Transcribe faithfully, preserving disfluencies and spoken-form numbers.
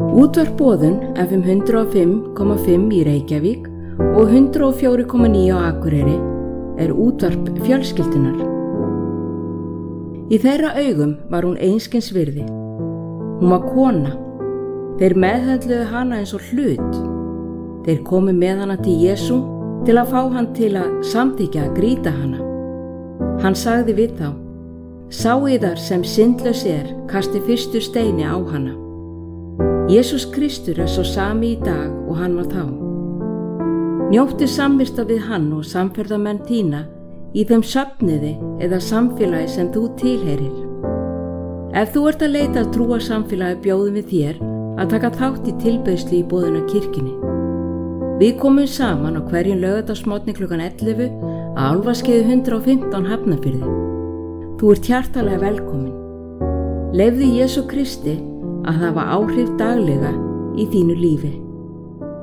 Útvarp Boðun F M hundrað og fimm komma fimm í Reykjavík og hundrað og fjögur komma níu á Akureyri er útvarp fjölskyldunar. Í þeirra augum var hún einskis virði. Hún var kona. Þeir meðhöndluðu hana eins og hlut. Þeir komu með hana til Jesú til að fá hann til að samþykkja að grýta hana. Hann sagði við þá: Sá yðar sem syndlaus er, kasti fyrstu steini á hana. Jesús Kristur er svo sami í dag og hann var þá. Njóttu samvista við hann og samferðamenn þína í þeim söfniði eða samfélagi sem þú tilheyrir. Ef þú ert að leita að trúa samfélagi bjóðum við þér að taka þátt í tilbeiðslu í boðuna kirkjunni. Við komum saman á hverjum laugardagsmorgni klukkan ellefu á Álfaskeiði hundrað og fimmtán Hafnarfirði. Þú ert hjartalega velkomin. Leyfðu Jesú Kristi að hafa áhrif daglega í þínu lífi.